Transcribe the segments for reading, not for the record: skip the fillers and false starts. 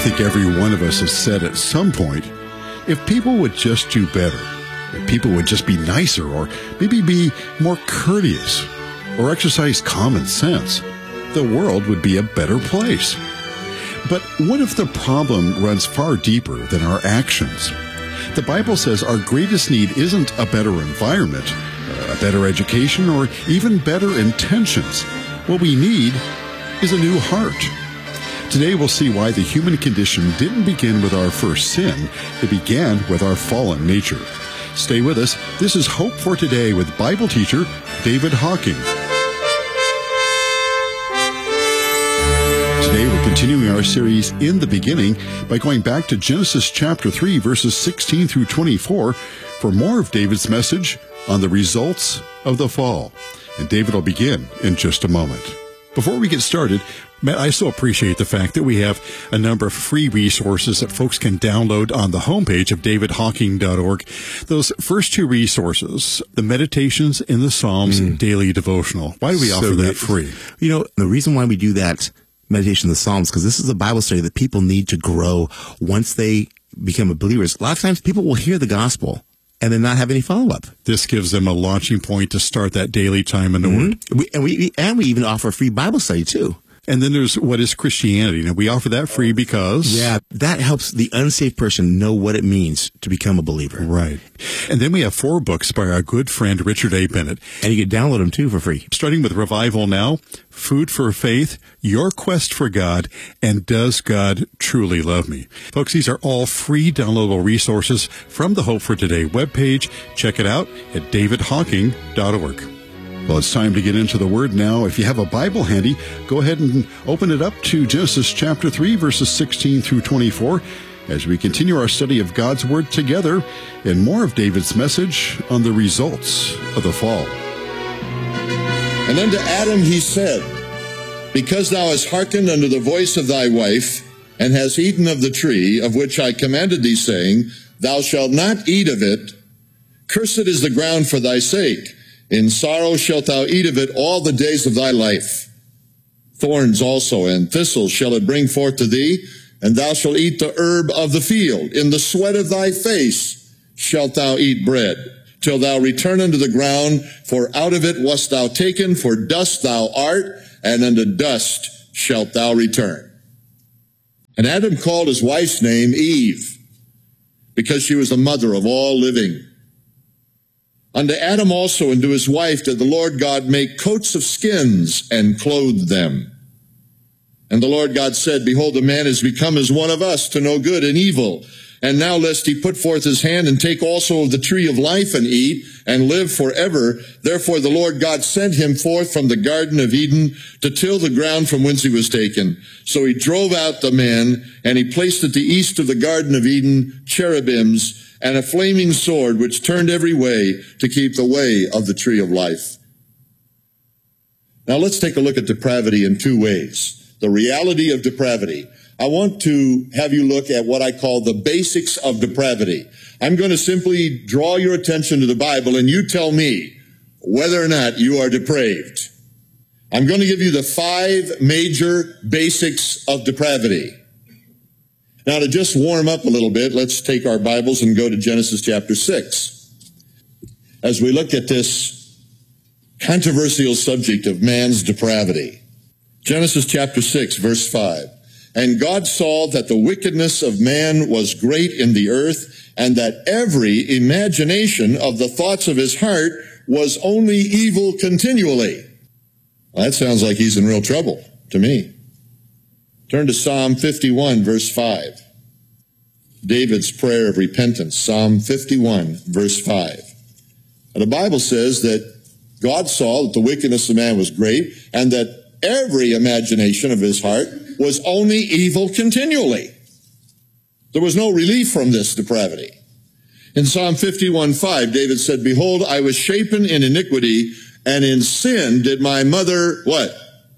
think every one of us has said at some point, if people would just do better, if people would just be nicer, or maybe be more courteous, or exercise common sense, the world would be a better place. But what if the problem runs far deeper than our actions? The Bible says our greatest need isn't a better environment, a better education, or even better intentions. What we need is a new heart. Today we'll see why the human condition didn't begin with our first sin. It began with our fallen nature. Stay with us. This is Hope for Today with Bible teacher David Hocking. Today we're continuing our series In the Beginning by going back to Genesis chapter 3, verses 16 through 24 for more of David's message on the results of the fall. And David will begin in just a moment. Before we get started, Matt, I so appreciate the fact that we have a number of free resources that folks can download on the homepage of davidhocking.org. Those first two resources, the Meditations in the Psalms Daily Devotional. Why do we offer that free? You know, the reason why we do that, Meditation in the Psalms, because this is a Bible study that people need to grow once they become believers. A lot of times people will hear the gospel and then not have any follow-up. This gives them a launching point to start that daily time in the Word. We even offer a free Bible study, too. And then there's What is Christianity? Now, we offer that free because... Yeah, that helps the unsaved person know what it means to become a believer. Right. And then we have 4 books by our good friend Richard A. Bennett. And you can download them, too, for free. Starting with Revival Now, Food for Faith, Your Quest for God, and Does God Truly Love Me? Folks, these are all free downloadable resources from the Hope for Today webpage. Check it out at davidhocking.org. Well, it's time to get into the Word now. If you have a Bible handy, go ahead and open it up to Genesis chapter 3, verses 16 through 24, as we continue our study of God's Word together and more of David's message on the results of the fall. And unto Adam he said, Because thou hast hearkened unto the voice of thy wife, and hast eaten of the tree of which I commanded thee, saying, Thou shalt not eat of it, cursed is the ground for thy sake. In sorrow shalt thou eat of it all the days of thy life. Thorns also and thistles shall it bring forth to thee, and thou shalt eat the herb of the field. In the sweat of thy face shalt thou eat bread, till thou return unto the ground, for out of it wast thou taken, for dust thou art, and unto dust shalt thou return. And Adam called his wife's name Eve, because she was the mother of all living. Unto Adam also and to his wife did the Lord God make coats of skins and clothed them. And the Lord God said, Behold, the man is become as one of us to know good and evil. And now lest he put forth his hand and take also of the tree of life and eat and live forever. Therefore the Lord God sent him forth from the Garden of Eden to till the ground from whence he was taken. So he drove out the man, and he placed at the east of the Garden of Eden cherubims and a flaming sword which turned every way to keep the way of the tree of life. Now let's take a look at depravity in 2 ways. The reality of depravity. I want to have you look at what I call the basics of depravity. I'm going to simply draw your attention to the Bible, and you tell me whether or not you are depraved. I'm going to give you the 5 major basics of depravity. Now, to just warm up a little bit, let's take our Bibles and go to Genesis chapter 6. As we look at this controversial subject of man's depravity. Genesis chapter 6, verse 5. And God saw that the wickedness of man was great in the earth, and that every imagination of the thoughts of his heart was only evil continually. Well, that sounds like he's in real trouble to me. Turn to Psalm 51, verse 5. David's prayer of repentance, Psalm 51, verse 5. And the Bible says that God saw that the wickedness of man was great, and that every imagination of his heart was only evil continually. There was no relief from this depravity. In Psalm 51:5, David said, Behold, I was shapen in iniquity, and in sin did my mother, what?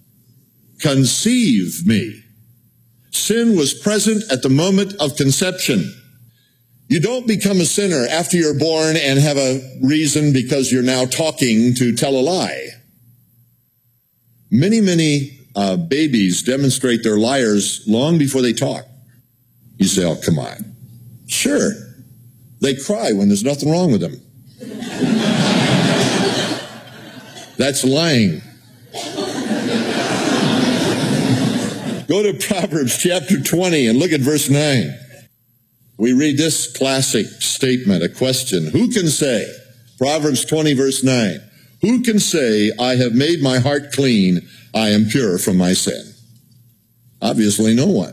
Conceive me. Sin was present at the moment of conception. You don't become a sinner after you're born and have a reason because you're now talking to tell a lie. Many babies demonstrate they're liars long before they talk. You say, oh, come on. Sure. They cry when there's nothing wrong with them. That's lying. Go to Proverbs chapter 20 and look at verse 9. We read this classic statement, a question. Who can say, Proverbs 20 verse 9, who can say, I have made my heart clean, I am pure from my sin? Obviously no one.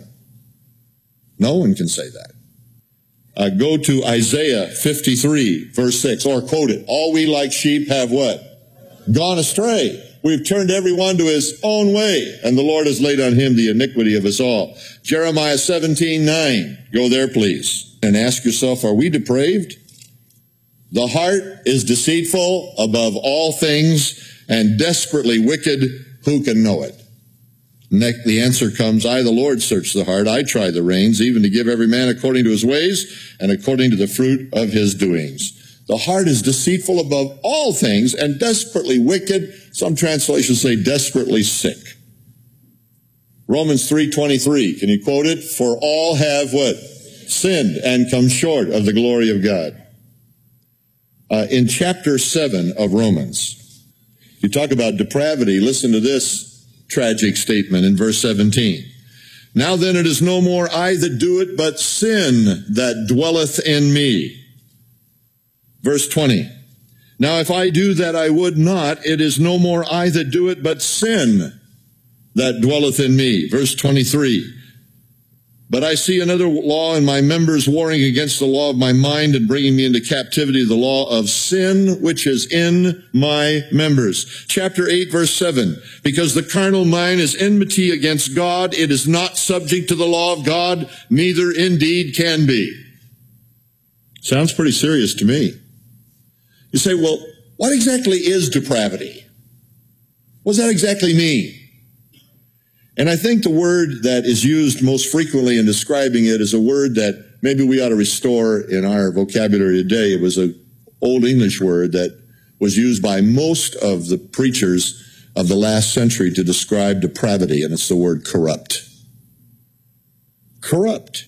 No one can say that. Go to Isaiah 53 verse 6, or quote it. All we like sheep have what? Gone astray. We've turned everyone to his own way, and the Lord has laid on him the iniquity of us all. Jeremiah 17:9. Go there, please, and ask yourself, are we depraved? The heart is deceitful above all things and desperately wicked. Who can know it? Next, the answer comes, I, the Lord, search the heart. I try the reins, even to give every man according to his ways and according to the fruit of his doings. The heart is deceitful above all things and desperately wicked. Some translations say desperately sick. Romans 3:23. Can you quote it? For all have what? Sinned and come short of the glory of God. In chapter 7 of Romans, you talk about depravity. Listen to this tragic statement in verse 17. Now then it is no more I that do it, but sin that dwelleth in me. Verse 20. Now if I do that I would not, it is no more I that do it, but sin that dwelleth in me. Verse 23. But I see another law in my members, warring against the law of my mind and bringing me into captivity to the law of sin, which is in my members. Chapter 8, verse 7. Because the carnal mind is enmity against God, it is not subject to the law of God, neither indeed can be. Sounds pretty serious to me. You say, well, what exactly is depravity? What does that exactly mean? And I think the word that is used most frequently in describing it is a word that maybe we ought to restore in our vocabulary today. It was an old English word that was used by most of the preachers of the last century to describe depravity, and it's the word corrupt. Corrupt.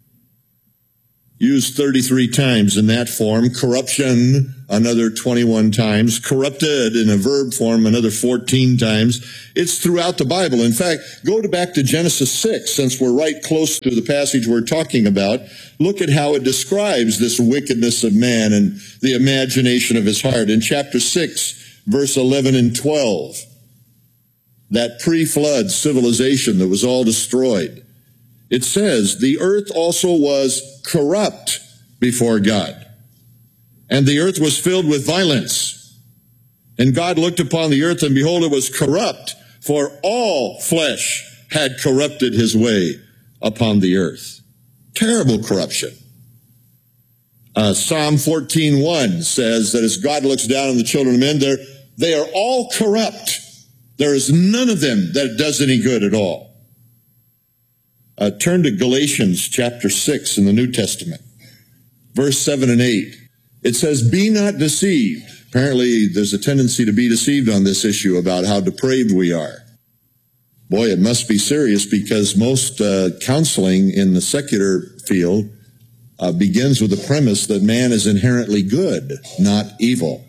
Used 33 times in that form. Corruption, another 21 times. Corrupted in a verb form, another 14 times. It's throughout the Bible. In fact, go back to Genesis 6, since we're right close to the passage we're talking about. Look at how it describes this wickedness of man and the imagination of his heart. In chapter 6, verse 11 and 12, that pre-flood civilization that was all destroyed. It says, the earth also was corrupt before God, and the earth was filled with violence. And God looked upon the earth, and behold, it was corrupt, for all flesh had corrupted his way upon the earth. Terrible corruption. Psalm 14:1 says that as God looks down on the children of men, they are all corrupt. There is none of them that does any good at all. Turn to Galatians chapter 6 in the New Testament, verse 7 and 8. It says, be not deceived. Apparently, there's a tendency to be deceived on this issue about how depraved we are. Boy, it must be serious, because most counseling in the secular field begins with the premise that man is inherently good, not evil.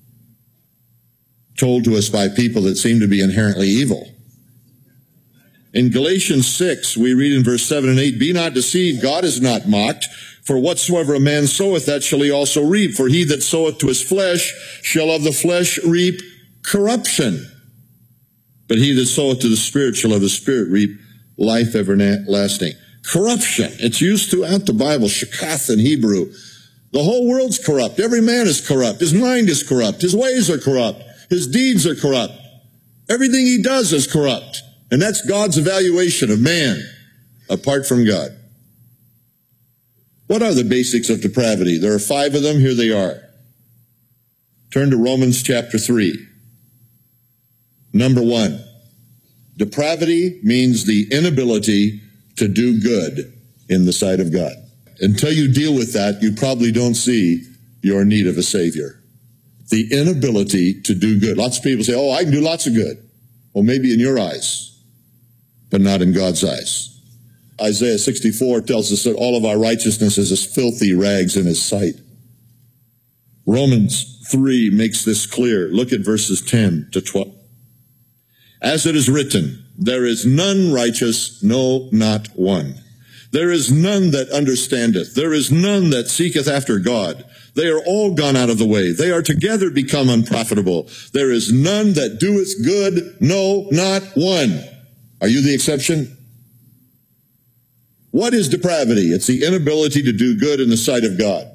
Told to us by people that seem to be inherently evil. In Galatians 6, we read in verse 7 and 8, be not deceived, God is not mocked. For whatsoever a man soweth, that shall he also reap. For he that soweth to his flesh shall of the flesh reap corruption. But he that soweth to the Spirit shall of the Spirit reap life everlasting. Corruption. It's used throughout the Bible, shakath in Hebrew. The whole world's corrupt. Every man is corrupt. His mind is corrupt. His ways are corrupt. His deeds are corrupt. Everything he does is corrupt. And that's God's evaluation of man apart from God. What are the basics of depravity? There are 5 of them. Here they are. Turn to Romans chapter 3. Number 1, depravity means the inability to do good in the sight of God. Until you deal with that, you probably don't see your need of a Savior. The inability to do good. Lots of people say, oh, I can do lots of good. Well, maybe in your eyes, but not in God's eyes. Isaiah 64 tells us that all of our righteousness is as filthy rags in his sight. Romans 3 makes this clear. Look at verses 10 to 12. As it is written, there is none righteous, no, not one. There is none that understandeth. There is none that seeketh after God. They are all gone out of the way. They are together become unprofitable. There is none that doeth good, no, not one. Are you the exception? What is depravity? It's the inability to do good in the sight of God.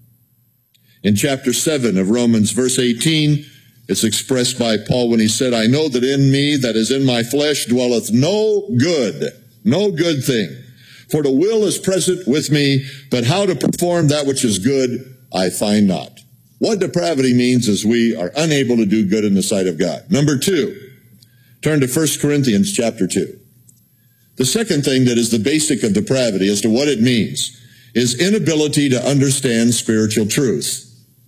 In chapter 7 of Romans, verse 18, it's expressed by Paul when he said, I know that in me, that is in my flesh, dwelleth no good thing. For the will is present with me, but how to perform that which is good, I find not. What depravity means is we are unable to do good in the sight of God. Number 2, turn to 1 Corinthians chapter 2. The second thing that is the basic of depravity as to what it means is inability to understand spiritual truth.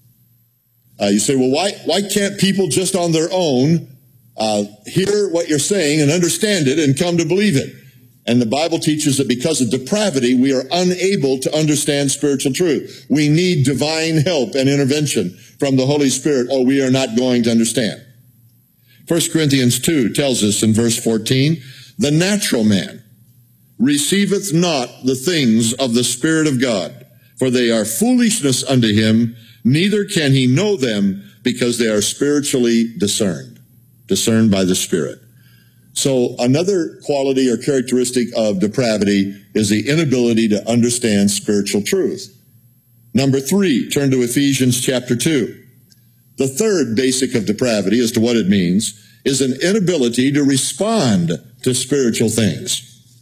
You say, well, why can't people just on their own hear what you're saying and understand it and come to believe it? And the Bible teaches that because of depravity, we are unable to understand spiritual truth. We need divine help and intervention from the Holy Spirit, or we are not going to understand. 1 Corinthians 2 tells us in verse 14, the natural man receiveth not the things of the Spirit of God, for they are foolishness unto him, neither can he know them, because they are spiritually discerned by the Spirit. So another quality or characteristic of depravity is the inability to understand spiritual truth. Number 3, turn to Ephesians chapter 2. The third basic of depravity as to what it means is an inability to respond to spiritual things.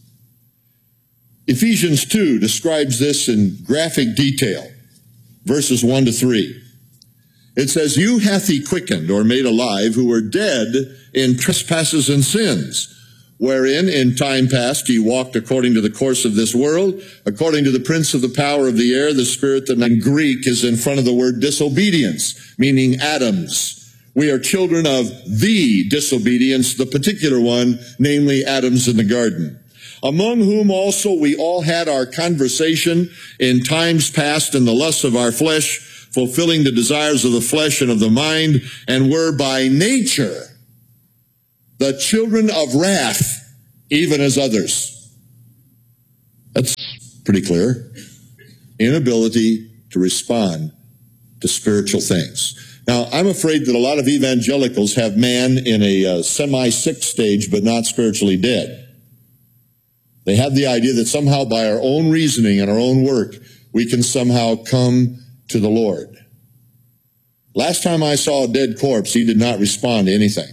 Ephesians 2 describes this in graphic detail, verses 1 to 3. It says, you hath he quickened or made alive who were dead in trespasses and sins, wherein in time past ye walked according to the course of this world, according to the prince of the power of the air, the spirit that in Greek is in front of the word disobedience, meaning Adam's. We are children of the disobedience, the particular one, namely Adam's in the garden. Among whom also we all had our conversation in times past in the lusts of our flesh, fulfilling the desires of the flesh and of the mind, and were by nature the children of wrath, even as others. That's pretty clear. Inability to respond to spiritual things. Now, I'm afraid that a lot of evangelicals have man in a semi-sick stage, but not spiritually dead. They have the idea that somehow by our own reasoning and our own work, we can somehow come to the Lord. Last time I saw a dead corpse, he did not respond to anything.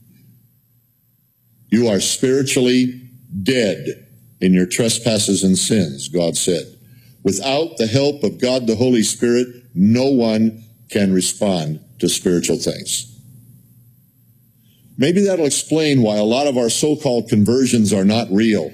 You are spiritually dead in your trespasses and sins, God said. Without the help of God the Holy Spirit, no one can respond to spiritual things. Maybe that'll explain why a lot of our so-called conversions are not real.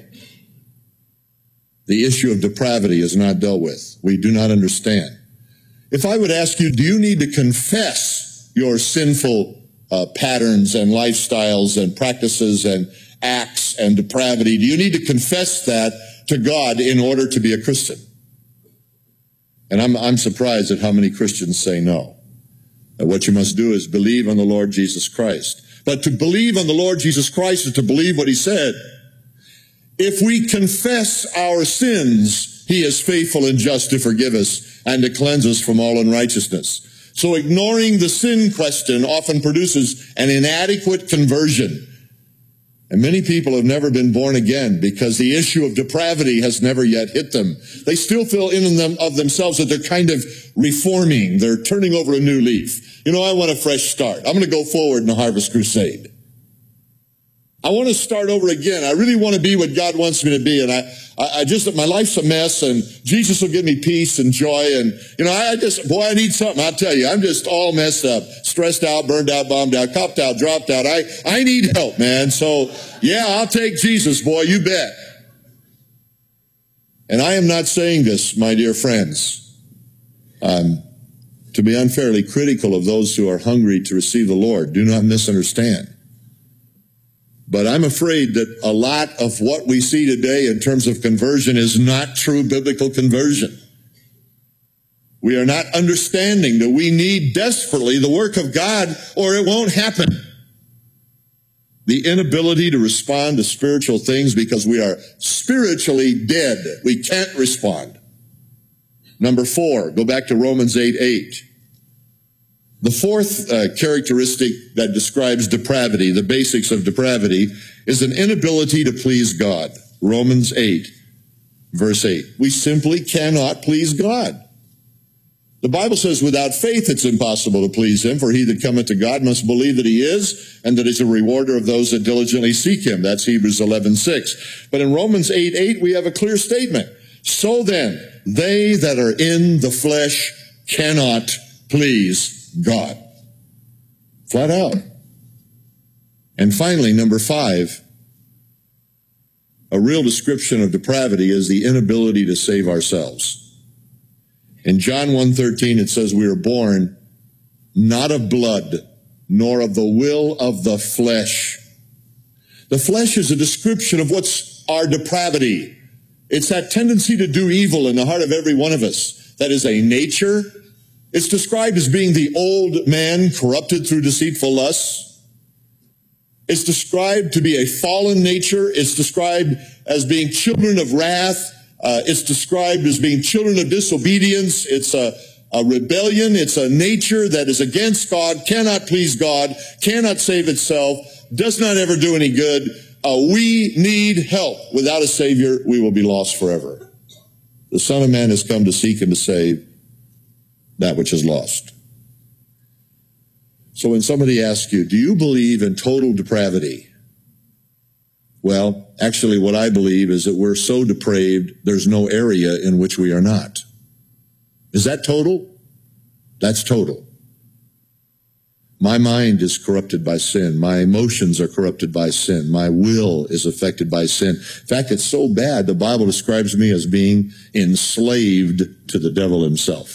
The issue of depravity is not dealt with. We do not understand. If I would ask you, do you need to confess your sinful patterns and lifestyles and practices and acts and depravity? Do you need to confess that to God in order to be a Christian? And I'm surprised at how many Christians say no. That what you must do is believe on the Lord Jesus Christ. But to believe on the Lord Jesus Christ is to believe what he said. If we confess our sins, he is faithful and just to forgive us and to cleanse us from all unrighteousness. So ignoring the sin question often produces an inadequate conversion. And many people have never been born again because the issue of depravity has never yet hit them. They still feel in them of themselves that they're kind of reforming. They're turning over a new leaf. You know, I want a fresh start. I'm going to go forward in the Harvest Crusade. I want to start over again. I really want to be what God wants me to be. And I just, my life's a mess, and Jesus will give me peace and joy. And, you know, I need something. I'll tell you, I'm just all messed up, stressed out, burned out, bombed out, copped out, dropped out. I need help, man. So, yeah, I'll take Jesus, boy, you bet. And I am not saying this, my dear friends, to be unfairly critical of those who are hungry to receive the Lord. Do not misunderstand. But I'm afraid that a lot of what we see today in terms of conversion is not true biblical conversion. We are not understanding that we need desperately the work of God or it won't happen. The inability to respond to spiritual things because we are spiritually dead. We can't respond. Number 4, go back to Romans 8:8. The fourth characteristic that describes depravity, the basics of depravity, is an inability to please God. Romans 8, verse 8. We simply cannot please God. The Bible says without faith it's impossible to please him, for he that cometh to God must believe that he is, and that he's a rewarder of those that diligently seek him. That's Hebrews 11:6. But in Romans 8:8 we have a clear statement. So then, they that are in the flesh cannot please God. Flat out. And finally, number 5, a real description of depravity is the inability to save ourselves. In John 1:13, it says we are born not of blood, nor of the will of the flesh. The flesh is a description of what's our depravity. It's that tendency to do evil in the heart of every one of us. That is a nature. It's described as being the old man corrupted through deceitful lusts. It's described to be a fallen nature. It's described as being children of wrath. It's described as being children of disobedience. It's a rebellion. It's a nature that is against God, cannot please God, cannot save itself, does not ever do any good. We need help. Without a Savior, we will be lost forever. The Son of Man has come to seek and to save that which is lost. So when somebody asks you, do you believe in total depravity? Well, actually what I believe is that we're so depraved, there's no area in which we are not. Is that total? That's total. My mind is corrupted by sin. My emotions are corrupted by sin. My will is affected by sin. In fact, it's so bad, the Bible describes me as being enslaved to the devil himself.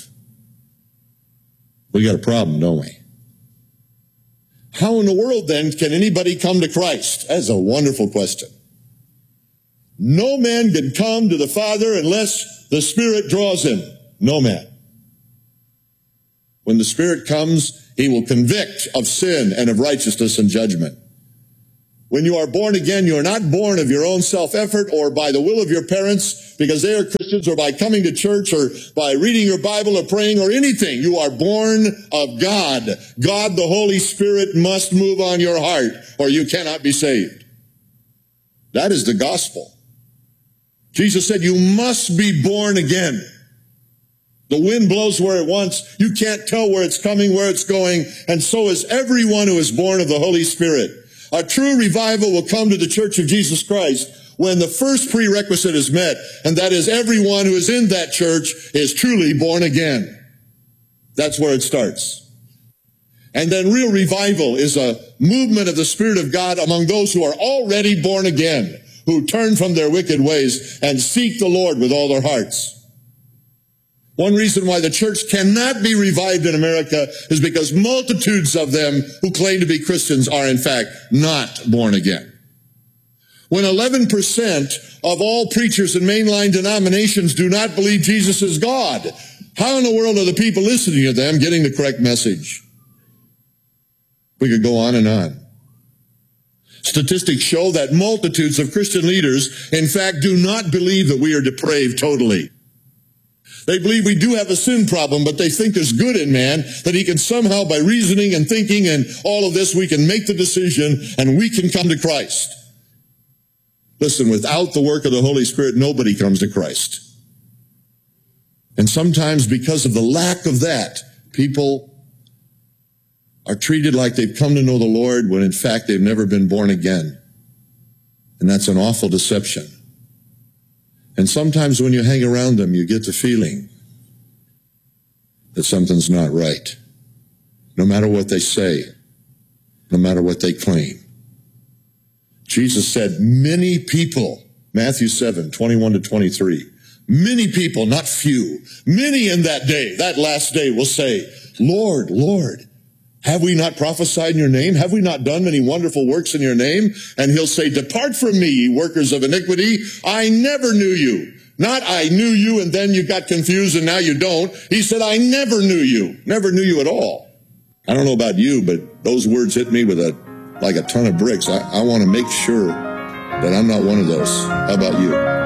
We got a problem, don't we? How in the world, then, can anybody come to Christ? That's a wonderful question. No man can come to the Father unless the Spirit draws him. No man. When the Spirit comes, he will convict of sin and of righteousness and judgment. When you are born again, you are not born of your own self-effort or by the will of your parents because they are Christians, or by coming to church, or by reading your Bible or praying or anything. You are born of God. God, the Holy Spirit, must move on your heart or you cannot be saved. That is the gospel. Jesus said, you must be born again. The wind blows where it wants. You can't tell where it's coming, where it's going. And so is everyone who is born of the Holy Spirit. A true revival will come to the Church of Jesus Christ when the first prerequisite is met, and that is everyone who is in that church is truly born again. That's where it starts. And then real revival is a movement of the Spirit of God among those who are already born again, who turn from their wicked ways and seek the Lord with all their hearts. One reason why the church cannot be revived in America is because multitudes of them who claim to be Christians are in fact not born again. When 11% of all preachers in mainline denominations do not believe Jesus is God, how in the world are the people listening to them getting the correct message? We could go on and on. Statistics show that multitudes of Christian leaders, in fact, do not believe that we are depraved totally. They believe we do have a sin problem, but they think there's good in man, that he can somehow, by reasoning and thinking and all of this, we can make the decision and we can come to Christ. Listen, without the work of the Holy Spirit, nobody comes to Christ. And sometimes because of the lack of that, people are treated like they've come to know the Lord when in fact they've never been born again. And that's an awful deception. And sometimes when you hang around them, you get the feeling that something's not right. No matter what they say, no matter what they claim. Jesus said, many people, Matthew 7, 21 to 23, many people, not few, many in that day, that last day will say, Lord, Lord, Have we not prophesied in your name? Have we not done many wonderful works in your name? And he'll say, depart from me, ye workers of iniquity. I never knew you. Not I knew you and then you got confused and now you don't. He said, I never knew you. Never knew you at all. I don't know about you, but those words hit me with like a ton of bricks. I want to make sure that I'm not one of those. How about you?